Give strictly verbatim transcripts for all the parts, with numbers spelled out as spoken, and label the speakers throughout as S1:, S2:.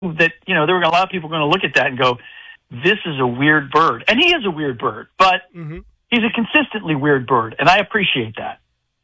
S1: that, you know, there were a lot of people going to look at that and go, this is a weird bird. And he is a weird bird, but mm-hmm. he's a consistently weird bird, and I appreciate that.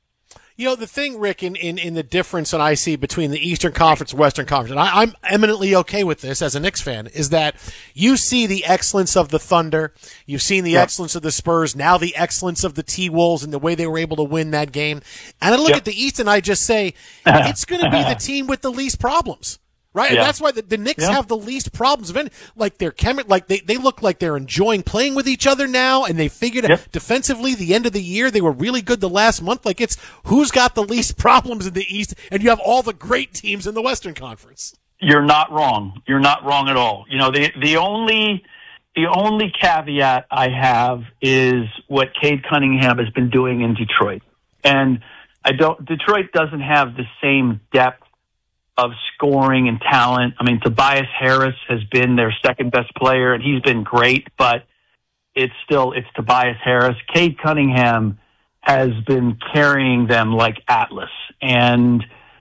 S2: You know, the thing, Rick, in, in, in the difference that I see between the Eastern Conference and Western Conference, and I, I'm eminently okay with this as a Knicks fan, is that you see the excellence of the Thunder, you've seen the yep. excellence of the Spurs, now the excellence of the T-Wolves and the way they were able to win that game. And I look yep. at the East and I just say, it's going to be the team with the least problems. Right, yeah. And that's why the, the Knicks yeah. have the least problems of any. Like they're chemi- like they, they look like they're enjoying playing with each other now, and they figured yep. out defensively. The end of the year, they were really good. The last month, like it's who's got the least problems in the East, and you have all the great teams in the Western Conference.
S1: You're not wrong. You're not wrong at all. You know, the the only the only caveat I have is what Cade Cunningham has been doing in Detroit, and I don't. Detroit doesn't have the same depth of scoring and talent. I mean, Tobias Harris has been their second best player, and he's been great, but it's still, it's Tobias Harris. Cade Cunningham has been carrying them like Atlas. And,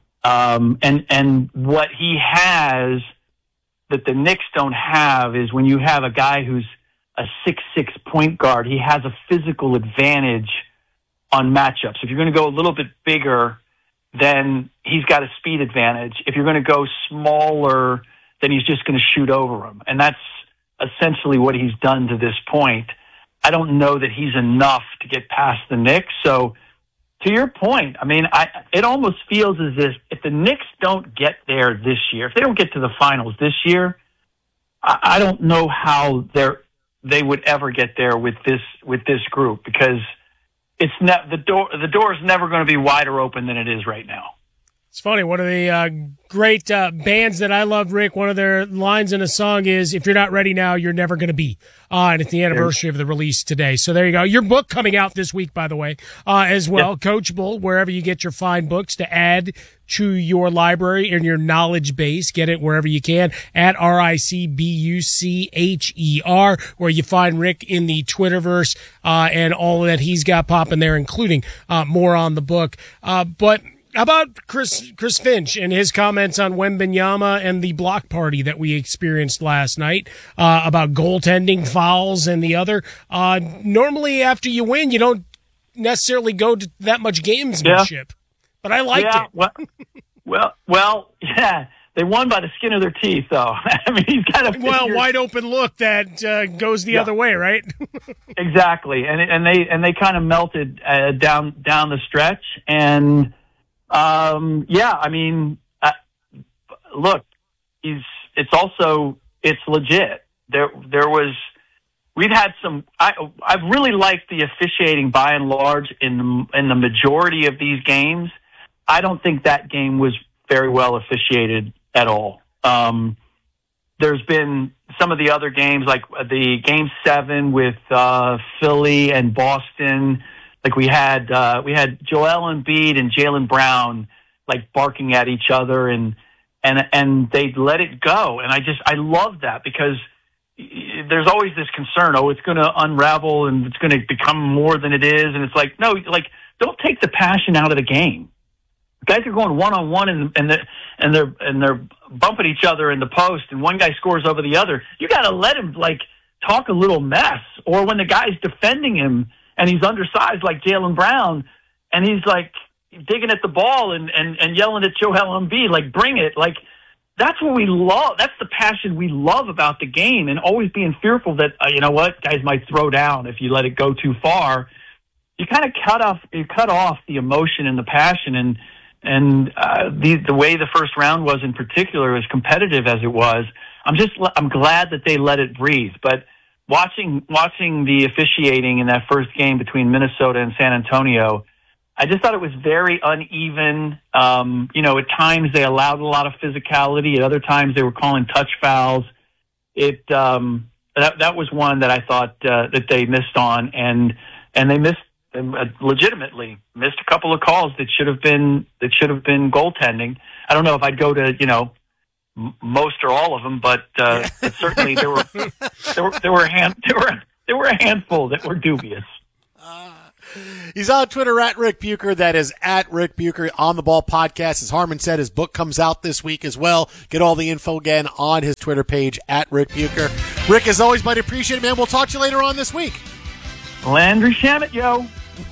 S1: um, and, and what he has that the Knicks don't have is when you have a guy who's a six six point guard, he has a physical advantage on matchups. If you're going to go a little bit bigger, then he's got a speed advantage. If you're going to go smaller, then he's just going to shoot over him. And that's essentially what he's done to this point. I don't know that he's enough to get past the Knicks. So to your point, I mean, I, it almost feels as if if the Knicks don't get there this year, if they don't get to the finals this year, I, I don't know how they're, they would ever get there with this, with this group, because It's ne- the door. The door is never going to be wider open than it is right now.
S3: It's funny. One of the uh, great uh, bands that I love, Rick, one of their lines in a song is, if you're not ready now, you're never going to be. Uh, and it's the anniversary of the release today. So there you go. Your book coming out this week, by the way, uh, as well. Yep. Coachable, wherever you get your fine books to add to your library and your knowledge base. Get it wherever you can at R I C B U C H E R, where you find Rick in the Twitterverse, uh, and all that he's got popping there, including, uh, more on the book. Uh, but, How about Chris Chris Finch and his comments on Wembanyama and the block party that we experienced last night, uh, about goaltending, fouls, and the other? Uh, normally, after you win, you don't necessarily go to that much gamesmanship, yeah. but I liked
S1: yeah,
S3: it.
S1: Well, well, well, yeah, they won by the skin of their teeth, though. I mean, he's kind of
S3: well, wide open look that uh, goes the yeah. other way, right?
S1: Exactly, and and they and they kind of melted uh, down down the stretch, and. Um, yeah, I mean, uh, look, he's, it's also, it's legit. There, there was, we've had some, I, I've really liked the officiating by and large in the, in the majority of these games. I don't think that game was very well officiated at all. Um, there's been some of the other games, like the game seven with, uh, Philly and Boston. Like we had, uh, we had Joel Embiid and Jaylen Brown like barking at each other, and and and they let it go. And I just I love that, because there's always this concern, oh, it's going to unravel and it's going to become more than it is. And it's like, no, like don't take the passion out of the game. Guys are going one on one, and and they're and they're and they're bumping each other in the post, and one guy scores over the other. You got to let him like talk a little mess, or when the guy's defending him. And he's undersized like Jaylen Brown, and he's like digging at the ball and, and, and yelling at Joel Embiid, like, bring it. Like, that's what we love. That's the passion we love about the game, and always being fearful that, uh, you know what, guys might throw down if you let it go too far. You kind of cut off, you cut off the emotion and the passion, and, and, uh, the, the way the first round was in particular, as competitive as it was, I'm just, I'm glad that they let it breathe. But, Watching watching the officiating in that first game between Minnesota and San Antonio, I just thought it was very uneven. Um, you know, at times they allowed a lot of physicality. At other times they were calling touch fouls. It um, that that was one that I thought uh, that they missed on, and and they missed uh, legitimately missed a couple of calls that should have been that should have been goaltending. I don't know if I'd go to you know. most or all of them, but, uh, but certainly there were there were there were a hand there were there were a handful that were dubious.
S2: Uh, He's on Twitter at Rick Bucher. That is at Rick Bucher on the Ball Podcast. As Harmon said, his book comes out this week as well. Get all the info again on his Twitter page at Rick Bucher. Rick, as always, might appreciate it, man. We'll talk to you later on this week.
S1: Landry Shamet, yo.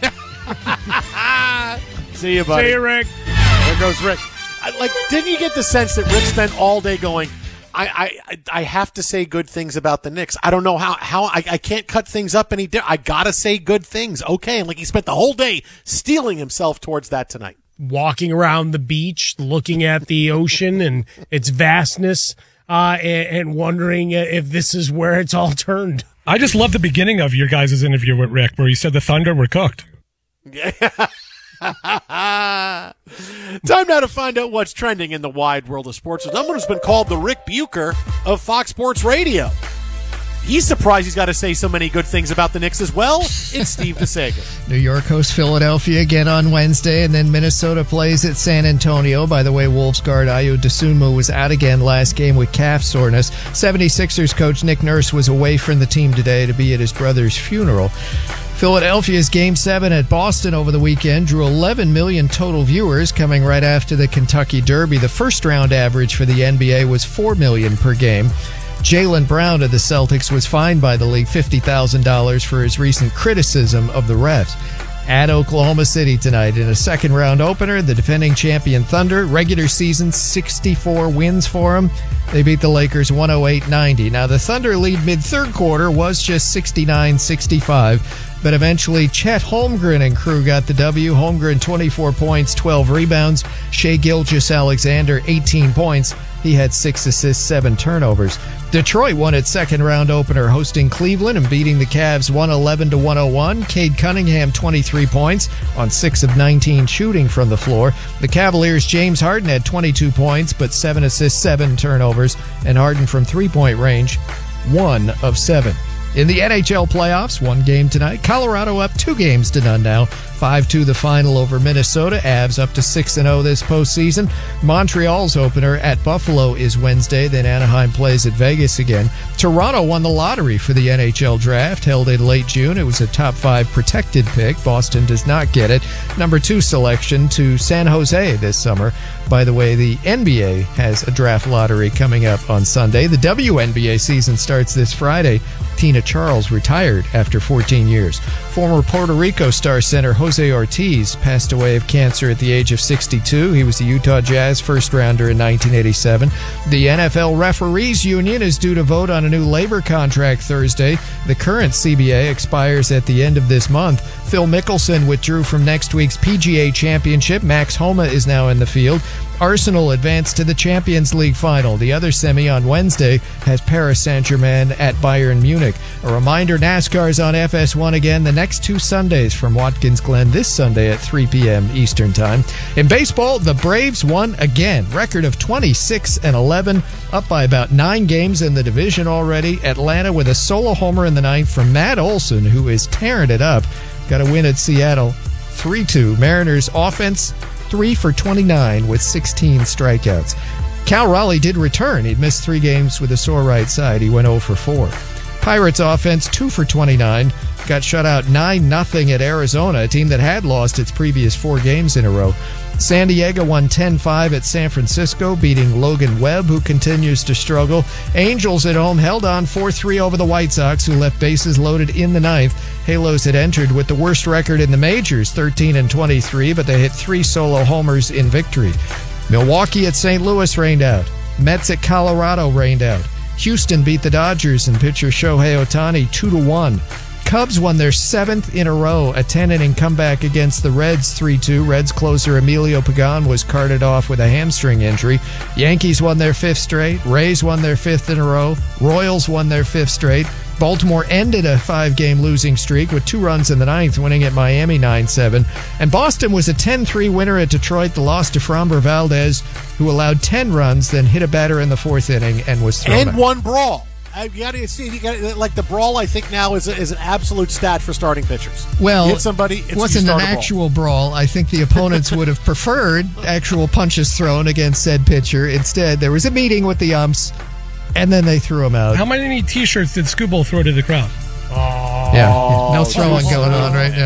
S2: See you, buddy.
S3: See you, Rick.
S2: There goes Rick. I, like, didn't you get the sense that Rick spent all day going, I, I, I have to say good things about the Knicks. I don't know how, how I, I can't cut things up any different. I gotta say good things. Okay. And like he spent the whole day steeling himself towards that tonight.
S3: Walking around the beach, looking at the ocean and its vastness, uh, and, and wondering if this is where it's all turned.
S4: I just love the beginning of your guys' interview with Rick where he said the Thunder were cooked.
S2: Time now to find out what's trending in the wide world of sports. Someone who's been called the Rick Bucher of Fox Sports Radio. He's surprised he's got to say so many good things about the Knicks as well. It's Steve DeSager.
S5: New York hosts Philadelphia again on Wednesday, and then Minnesota plays at San Antonio. By the way, Wolves guard Ayo Dosunmu was out again last game with calf soreness. seventy-sixers coach Nick Nurse was away from the team today to be at his brother's funeral. Philadelphia's Game seven at Boston over the weekend drew eleven million total viewers, coming right after the Kentucky Derby. The first-round average for the N B A was four million per game. Jaylen Brown of the Celtics was fined by the league fifty thousand dollars for his recent criticism of the refs. At Oklahoma City tonight in a second-round opener, the defending champion Thunder, regular season sixty-four wins for them. They beat the Lakers one oh eight ninety. Now, the Thunder lead mid-third quarter was just sixty-nine sixty-five, but eventually Chet Holmgren and crew got the W. Holmgren, twenty-four points, twelve rebounds. Shai Gilgeous-Alexander, eighteen points. He had six assists, seven turnovers. Detroit won its second-round opener hosting Cleveland and beating the Cavs one eleven to one oh one. Cade Cunningham, twenty-three points on six of nineteen shooting from the floor. The Cavaliers' James Harden had twenty-two points, but seven assists, seven turnovers. And Harden from three-point range, one of seven. In the N H L playoffs, one game tonight. Colorado up two games to none now. five two the final over Minnesota. Avs up to six and oh this postseason. Montreal's opener at Buffalo is Wednesday. Then Anaheim plays at Vegas again. Toronto won the lottery for the N H L draft, held in late June. It was a top five protected pick. Boston does not get it. Number two selection to San Jose this summer. By the way, the N B A has a draft lottery coming up on Sunday. The W N B A season starts this Friday. Tina Charles retired after fourteen years. Former Puerto Rico star center Jose Ortiz passed away of cancer at the age of sixty-two. He was the Utah Jazz first rounder in nineteen eighty-seven. The N F L Referees Union is due to vote on a new labor contract Thursday. The current C B A expires at the end of this month. Phil Mickelson withdrew from next week's P G A Championship. Max Homa is now in the field. Arsenal advanced to the Champions League final. The other semi on Wednesday has Paris Saint-Germain at Bayern Munich. A reminder, NASCAR's on F S one again the next two Sundays from Watkins Glen this Sunday at three p.m. Eastern Time. In baseball, the Braves won again. Record of twenty-six and eleven, up by about nine games in the division already. Atlanta with a solo homer in the ninth from Matt Olson, who is tearing it up. Got a win at Seattle, three two. Mariners offense, three for twenty-nine with sixteen strikeouts. Cal Raleigh did return. He'd missed three games with a sore right side. He went oh for four. Pirates offense, two for twenty-nine. Got shut out nine nothing at Arizona, a team that had lost its previous four games in a row. San Diego won ten five at San Francisco, beating Logan Webb, who continues to struggle. Angels at home held on four three over the White Sox, who left bases loaded in the ninth. Halos had entered with the worst record in the majors, thirteen and twenty-three, but they hit three solo homers in victory. Milwaukee at Saint Louis rained out. Mets at Colorado rained out. Houston beat the Dodgers and pitcher Shohei Ohtani two to one. Cubs won their seventh in a row, a ten-inning comeback against the Reds three two. Reds closer Emilio Pagan was carted off with a hamstring injury. Yankees won their fifth straight. Rays won their fifth in a row. Royals won their fifth straight. Baltimore ended a five-game losing streak with two runs in the ninth, winning at Miami nine seven. And Boston was a ten three winner at Detroit. The loss to Framber Valdez, who allowed ten runs, then hit a batter in the fourth inning and was thrown
S2: And
S5: out.
S2: one brawl. I, you got to see, you got like the brawl. I think now is a, is an absolute stat for starting pitchers.
S5: Well,
S2: hit somebody. It's,
S5: it wasn't an
S2: brawl.
S5: actual brawl. I think the opponents would have preferred actual punches thrown against said pitcher. Instead, there was a meeting with the umps, and then they threw him out.
S4: How many T-shirts did Scooball throw to the crowd?
S5: Yeah, no throwing going on right now.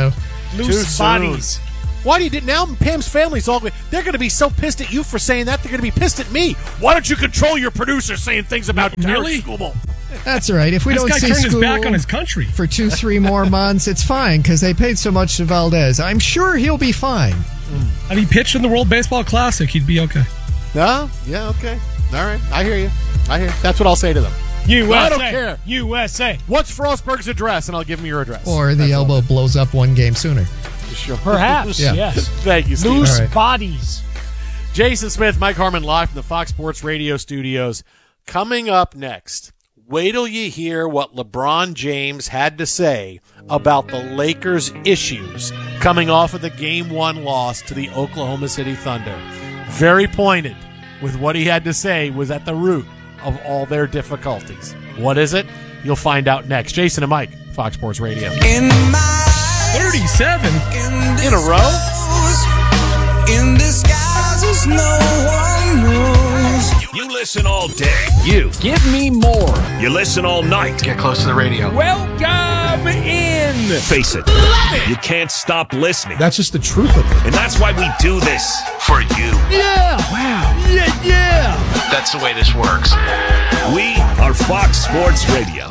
S3: Loose
S2: Too
S3: bodies.
S2: soon. Why do you did now? Pam's family's all. They're going to be so pissed at you for saying that. They're going to be pissed at me. Why don't you control your producer saying things about
S4: Really?
S2: Derek Skubal?
S5: That's all right. If we
S4: This
S5: don't
S4: guy
S5: see
S4: turned his back
S5: Skubal
S4: on his country.
S5: for two, three more months, it's fine because they paid so much to Valdez. I'm sure he'll be fine.
S4: And he pitched in the World Baseball Classic. He'd be okay.
S2: No? Yeah, okay. All right. I hear you. I hear. That's what I'll say to them.
S3: U S A.
S2: I don't care.
S3: U S A.
S2: What's Frostberg's address? And I'll give him your address.
S5: Or the
S2: That's
S5: elbow
S2: all.
S5: blows up one game sooner.
S2: Sure.
S3: Perhaps,
S5: Yeah.
S3: yes.
S2: Thank you, Steve.
S3: Loose
S5: All right.
S3: bodies.
S2: Jason Smith, Mike Harmon, live from the Fox Sports Radio studios. Coming up next, wait till you hear what LeBron James had to say about the Lakers' issues coming off of the Game One loss to the Oklahoma City Thunder. Very pointed with what he had to say was at the root of all their difficulties. What is it? You'll find out next. Jason and Mike, Fox Sports Radio.
S6: In my
S4: thirty-seven
S2: In a row?
S6: in disguises no one knows.
S7: You listen all day. You.
S8: Give me more.
S7: You listen all night.
S8: Get close to the radio.
S7: Welcome in. Face it. You can't stop listening.
S9: That's just the truth of it.
S7: And that's why we do this. For you.
S8: Yeah. Wow. Yeah, yeah. That's the way this works.
S7: We are Fox Sports Radio.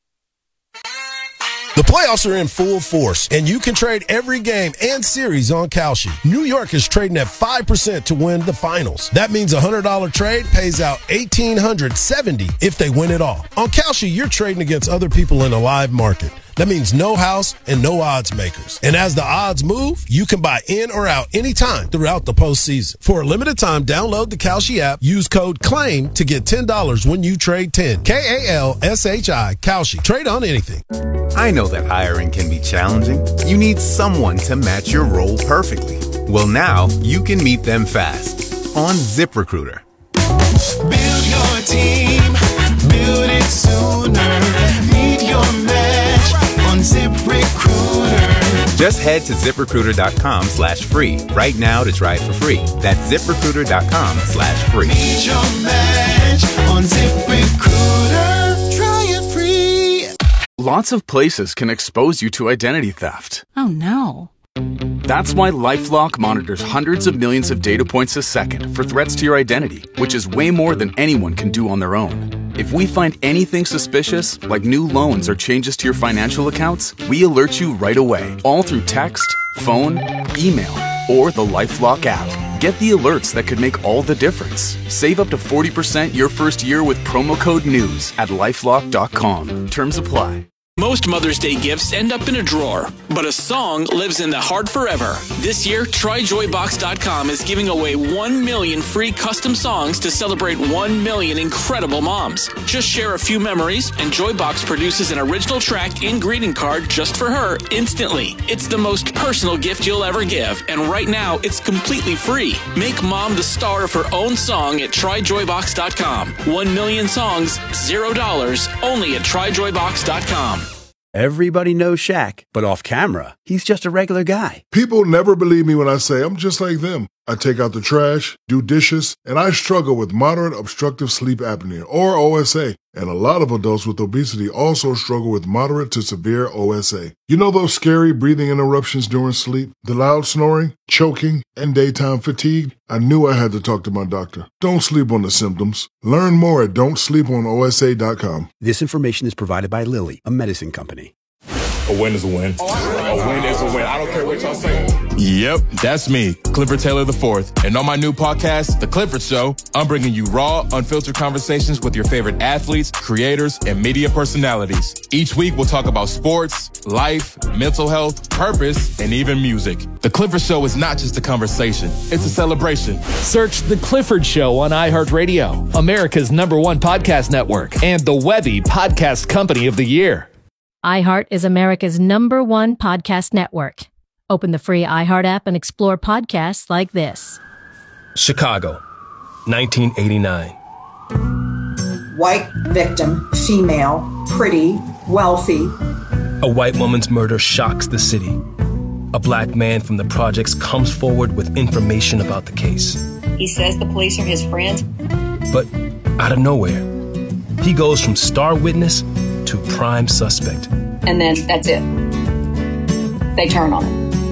S9: The playoffs are in full force, and you can trade every game and series on Kalshi. New York is trading at five percent to win the finals. That means a one hundred dollars trade pays out one thousand eight hundred seventy dollars if they win it all. On Kalshi, you're trading against other people in a live market. That means no house and no odds makers. And as the odds move, you can buy in or out anytime throughout the postseason. For a limited time, download the Kalshi app, use code CLAIM to get ten dollars when you trade ten. K A L S H I, Kalshi. Trade on anything.
S10: I know that hiring can be challenging. You need someone to match your role perfectly. Well, now you can meet them fast on ZipRecruiter.
S6: Build your team, build it sooner. Meet your match on ZipRecruiter.
S10: Just head to ZipRecruiter.com slash free right now to try it for free. That's ZipRecruiter.com slash free.
S6: Meet your match on ZipRecruiter. Try it free.
S8: Lots of places can expose you to identity theft.
S11: Oh, no.
S8: That's why LifeLock monitors hundreds of millions of data points a second for threats to your identity, which is way more than anyone can do on their own. If we find anything suspicious, like new loans or changes to your financial accounts, we alert you right away, all through text, phone, email, or the LifeLock app. Get the alerts that could make all the difference. Save up to forty percent your first year with promo code NEWS at LifeLock dot com. Terms apply.
S12: Most Mother's Day gifts end up in a drawer, but a song lives in the heart forever. This year, Try Joy Box dot com is giving away one million free custom songs to celebrate one million incredible moms. Just share a few memories, and Joybox produces an original track and greeting card just for her instantly. It's the most personal gift you'll ever give, and right now, it's completely free. Make mom the star of her own song at Try Joy Box dot com. One million songs, zero dollars, only at Try Joy Box dot com.
S13: Everybody knows Shaq, but off camera, he's just a regular guy.
S14: People never believe me when I say I'm just like them. I take out the trash, do dishes, and I struggle with moderate obstructive sleep apnea, or O S A. And a lot of adults with obesity also struggle with moderate to severe O S A. You know those scary breathing interruptions during sleep, the loud snoring, choking, and daytime fatigue? I knew I had to talk to my doctor. Don't sleep on the symptoms. Learn more at don't sleep on O S A dot com.
S13: This information is provided by Lilly, a medicine company.
S15: A win is a win. A win is a win. I don't care what y'all say. Yep, that's me, Clifford Taylor the fourth. And on my new podcast, The Clifford Show, I'm bringing you raw, unfiltered conversations with your favorite athletes, creators, and media personalities. Each week, we'll talk about sports, life, mental health, purpose, and even music. The Clifford Show is not just a conversation, it's a celebration.
S16: Search The Clifford Show on iHeartRadio, America's number one podcast network, and the Webby Podcast Company of the Year.
S17: iHeart is America's number one podcast network. Open the free iHeart app and explore podcasts like this.
S18: Chicago, nineteen eighty-nine.
S19: White victim, female, pretty, wealthy.
S18: A white woman's murder shocks the city. A black man from the projects comes forward with information about the case.
S20: He says the police are his friends.
S18: But out of nowhere, he goes from star witness to prime suspect.
S20: And then that's it. They turn on him.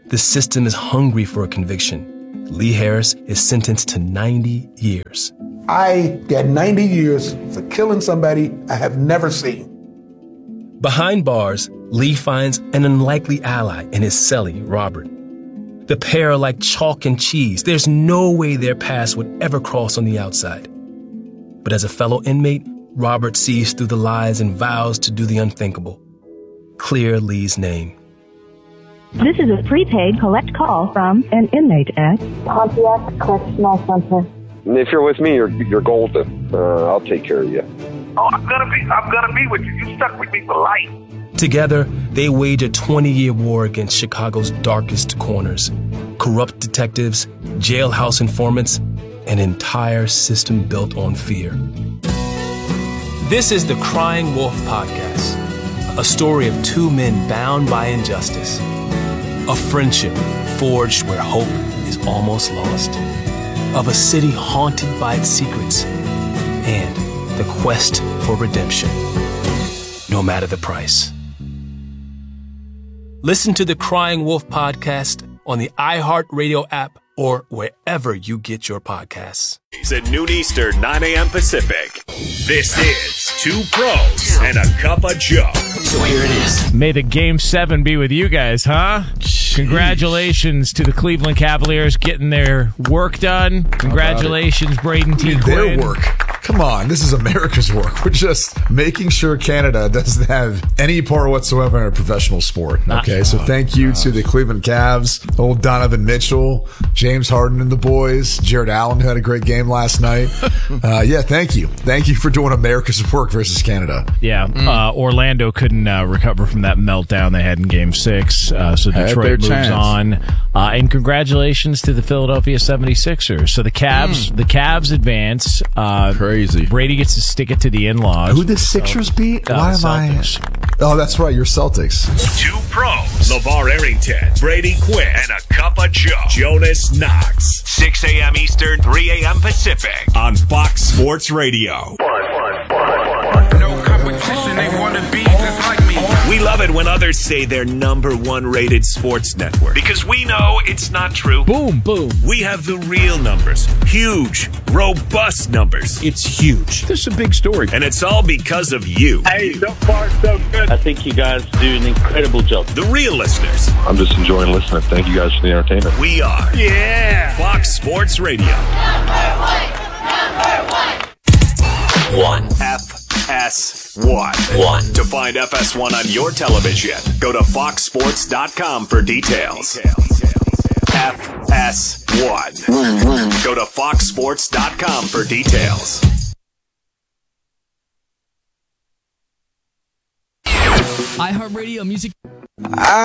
S18: The system is hungry for a conviction. Lee Harris is sentenced to ninety years.
S11: I got ninety years for killing somebody I have never seen.
S18: Behind bars, Lee finds an unlikely ally in his cellie, Robert. The pair are like chalk and cheese. There's no way their paths would ever cross on the outside. But as a fellow inmate, Robert sees through the lies and vows to do the unthinkable. Clear Lee's name.
S21: This is a prepaid collect call from an inmate at Pontiac Correctional Center.
S22: If you're with me, you're you're golden. Uh, I'll take care of you.
S23: Oh, I'm gonna be I'm gonna be with you. You stuck with me for life.
S18: Together, they wage a twenty-year war against Chicago's darkest corners. Corrupt detectives, jailhouse informants, an entire system built on fear. This is the Crying Wolf Podcast, a story of two men bound by injustice. A friendship forged where hope is almost lost. Of a city haunted by its secrets. And the quest for redemption, no matter the price. Listen to the Crying Wolf Podcast on the iHeartRadio app or wherever you get your podcasts.
S7: It's at noon Eastern, nine a.m. Pacific. This is Two Pros and a Cup of Joe. So here it is.
S24: May the Game seven be with you guys, huh? Jeez. Congratulations to the Cleveland Cavaliers getting their work done. Congratulations, Braden T.
S25: Their work. Come on, this is America's work. We're just making sure Canada doesn't have any part whatsoever in a professional sport. Okay, so thank you to the Cleveland Cavs, old Donovan Mitchell, James Harden and the boys, Jared Allen, who had a great game last night. Uh, yeah, thank you. Thank you for doing America's work versus Canada.
S24: Yeah, mm. uh, Orlando couldn't uh, recover from that meltdown they had in Game six, uh, so Detroit moves chance. on. Uh, and congratulations to the Philadelphia seventy-sixers. So the Cavs, mm. the Cavs advance. Uh,
S25: Crazy.
S24: Brady gets to stick it to the in-laws.
S25: Who the Sixers so, beat?
S24: Uh,
S25: Why am
S24: Celtics.
S25: I? Oh, that's right. You're Celtics.
S7: Two Pros. LeVar Arrington, Brady Quinn, and a Cup of Joe. Jonas Knox. six a.m. Eastern, three a.m. Pacific. On Fox Sports Radio.
S23: No competition, they want to be just like me.
S7: We love it when others say they're number one rated sports network. Because we know it's not true.
S24: Boom, boom.
S7: We have the real numbers. Huge, robust numbers.
S24: It's huge.
S7: This is a big story. And it's all because of you.
S23: Hey, so far so good.
S26: I think you guys do an incredible job.
S7: The real listeners.
S22: I'm just enjoying listening. Thank you guys for the entertainment.
S7: We are.
S23: Yeah.
S7: Fox Sports Radio.
S23: Number one. Number one.
S7: One. F S one. One. To find F S one on your television, go to fox sports dot com for details. F S one. One, one. Go to fox sports dot com for details.
S27: iHeartRadio Music.
S11: I